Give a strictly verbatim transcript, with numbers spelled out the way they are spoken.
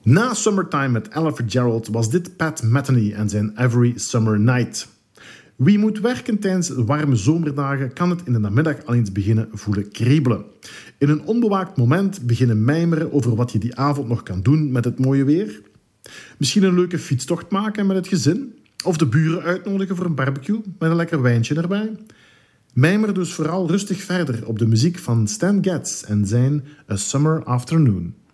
Na Summertime met Ella Fitzgerald was dit Pat Metheny en zijn Every Summer Night. Wie moet werken tijdens warme zomerdagen kan het in de namiddag al eens beginnen voelen kriebelen. In een onbewaakt moment beginnen mijmeren over wat je die avond nog kan doen met het mooie weer. Misschien een leuke fietstocht maken met het gezin. Of de buren uitnodigen voor een barbecue met een lekker wijntje erbij. Mijmer dus vooral rustig verder op de muziek van Stan Getz en zijn A Summer Afternoon.